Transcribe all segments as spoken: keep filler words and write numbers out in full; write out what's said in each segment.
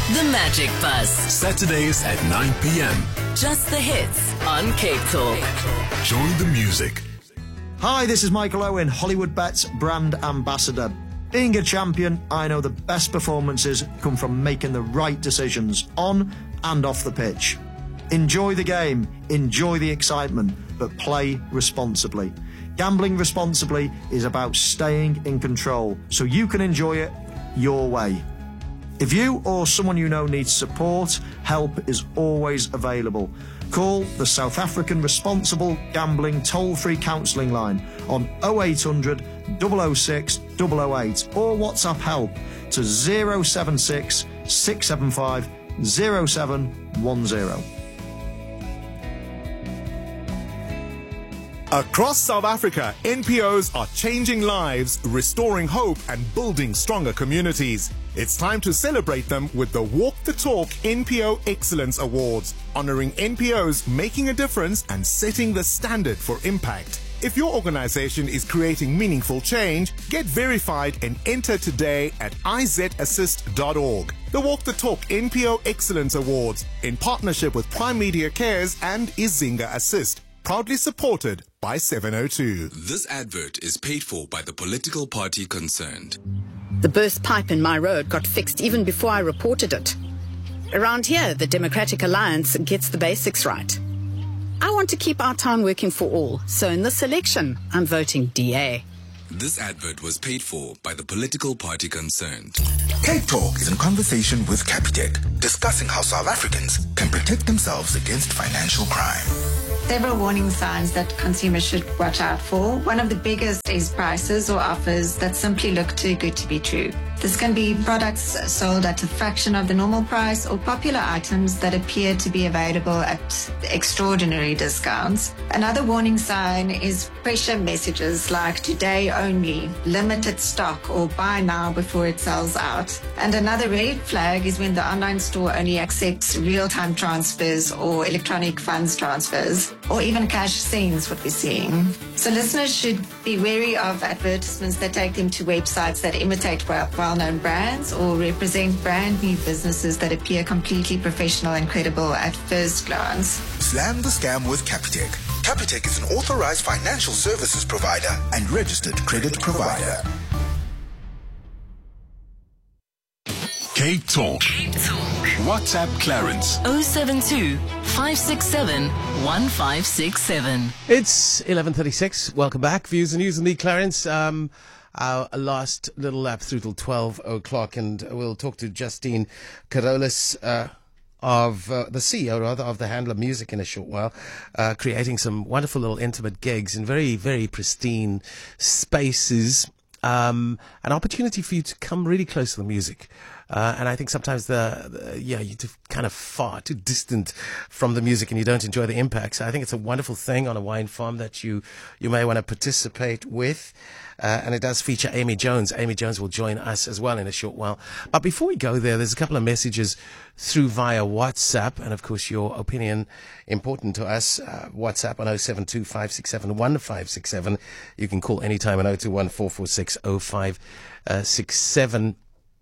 The Magic Bus. Saturdays at nine p.m. Just the hits on Cape Talk. Join the music. Hi, this is Michael Owen, Hollywood Bets brand ambassador. Being a champion, I know the best performances come from making the right decisions on and off the pitch. Enjoy the game, enjoy the excitement, but play responsibly. Gambling responsibly is about staying in control so you can enjoy it your way. If you or someone you know needs support, help is always available. Call the South African Responsible Gambling toll-free counselling line on oh eight hundred, double oh six, double oh eight or WhatsApp help to zero seven six, six seven five, zero seven one zero. Across South Africa, N P Os are changing lives, restoring hope and building stronger communities. It's time to celebrate them with the Walk the Talk N P O Excellence Awards, honoring N P Os making a difference and setting the standard for impact. If your organization is creating meaningful change, get verified and enter today at i z assist dot org. The Walk the Talk N P O Excellence Awards, in partnership with Prime Media Cares and Izinga Assist, proudly supported by seven oh two. This advert is paid for by the political party concerned. The burst pipe in my road got fixed even before I reported it. Around here, the Democratic Alliance gets the basics right. I want to keep our town working for all, so in this election, I'm voting D A. This advert was paid for by the political party concerned. Cape Talk is in conversation with Capitec, discussing how South Africans can protect themselves against financial crime. Several warning signs that consumers should watch out for. One of the biggest is prices or offers that simply look too good to be true. This can be products sold at a fraction of the normal price or popular items that appear to be available at extraordinary discounts. Another warning sign is pressure messages like today only, limited stock, or buy now before it sells out. And another red flag is when the online store only accepts real-time transfers or electronic funds transfers, or even cash sends, what we're seeing. So listeners should be wary of advertisements that take them to websites that imitate well well-known brands or represent brand new businesses that appear completely professional and credible at first glance. Slam the scam with Capitec. Capitec is an authorized financial services provider and registered credit provider. Cape Talk. Cape Talk. WhatsApp Clarence. oh seven two, five six seven, one five six seven. It's eleven thirty-six. Welcome back. Views and News with me, Clarence. Um, our last little lap through till twelve o'clock, and we'll talk to Justine Carolus, uh, of uh, the C E O, rather, of the Handler Music in a short while, uh, creating some wonderful little intimate gigs in very, very pristine spaces. Um, an opportunity for you to come really close to the music. Uh, and I think sometimes the, the yeah, you're too, kind of far too distant from the music and you don't enjoy the impacts. I think it's a wonderful thing on a wine farm that you, you may want to participate with. Uh, and it does feature Amy Jones. Amy Jones will join us as well in a short while. But before we go there, there's a couple of messages through via WhatsApp. And of course, your opinion important to us. Uh, WhatsApp on oh seven two, five six seven, one five six seven. You can call anytime on oh two one, four four six, oh five six seven.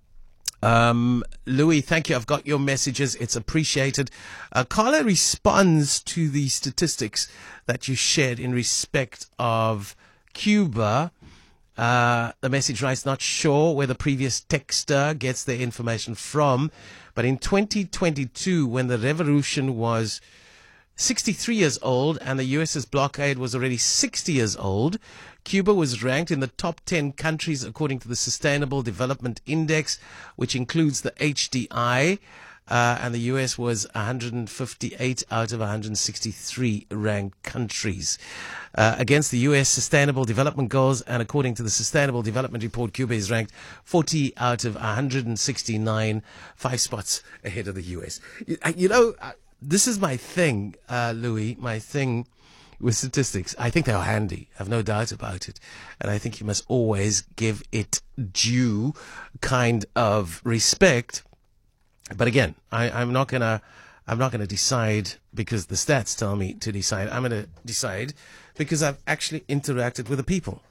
Um, Louis, thank you. I've got your messages. It's appreciated. Uh, Carla responds to the statistics that you shared in respect of Cuba. Uh, the message writes, not sure where the previous texter gets their information from, but in twenty twenty-two, when the revolution was sixty-three years old and the US's blockade was already sixty years old, Cuba was ranked in the top ten countries according to the Sustainable Development Index, which includes the H D I, uh, and the U S was one hundred fifty-eight out of one hundred sixty-three ranked countries. Uh, against the U S Sustainable Development Goals, and according to the Sustainable Development Report, Cuba is ranked forty out of one hundred sixty-nine, five spots ahead of the U S. You, you know, uh, this is my thing, uh, Louis, my thing with statistics. I think they're handy. I have no doubt about it. And I think you must always give it due kind of respect. But again, I, I'm not gonna, I'm not gonna decide because the stats tell me to decide. I'm gonna decide because I've actually interacted with the people.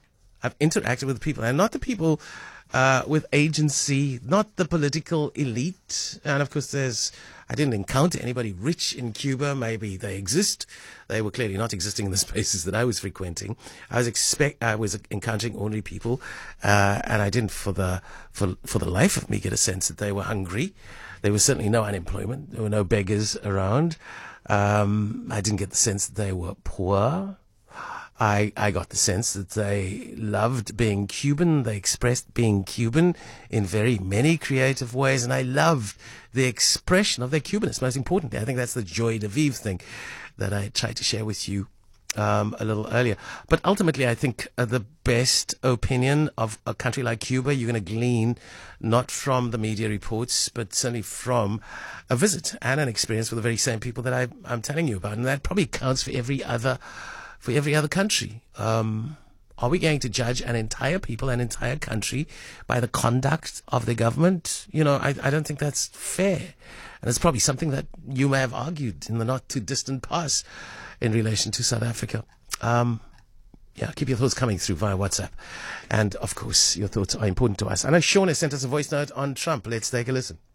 I've interacted with people, and not the people uh, with agency, not the political elite. And of course, there's I didn't encounter anybody rich in Cuba. Maybe they exist. They were clearly not existing in the spaces that I was frequenting. I was expect I was encountering ordinary people, uh, and I didn't, for the for for the life of me, get a sense that they were hungry. There was certainly no unemployment. There were no beggars around. Um, I didn't get the sense that they were poor. I, I got the sense that they loved being Cuban. They expressed being Cuban in very many creative ways, and I loved the expression of their Cubanness. Most importantly, I think that's the joie de vivre thing that I tried to share with you um, a little earlier. But ultimately, I think uh, the best opinion of a country like Cuba, you're going to glean not from the media reports, but certainly from a visit and an experience with the very same people that I, I'm telling you about. And that probably counts for every other for every other country. Um, are we going to judge an entire people, an entire country, by the conduct of the government? You know, I, I don't think that's fair. And it's probably something that you may have argued in the not too distant past in relation to South Africa. Um, yeah, keep your thoughts coming through via WhatsApp. And of course, your thoughts are important to us. I know Sean has sent us a voice note on Trump. Let's take a listen.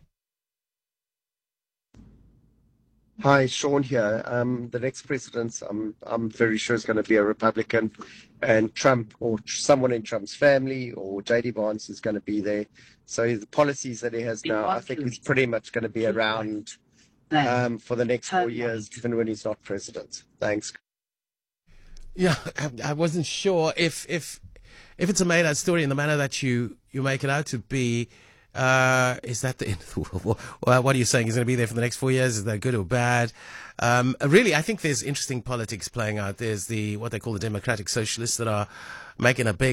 Hi, Sean here. Um, the next president, I'm, I'm very sure, is going to be a Republican, and Trump or someone in Trump's family or J D Vance is going to be there. So the policies that he has now, I think he's pretty much going to be around um, for the next four years, even when he's not president. Thanks. Yeah, I, I wasn't sure if if if it's a made-out story in the manner that you, you make it out to be. Uh, is that the end of the world? Well, what are you saying? He's going to be there for the next four years? Is that good or bad? Um, really, I think there's interesting politics playing out. There's the what they call the democratic socialists that are making a big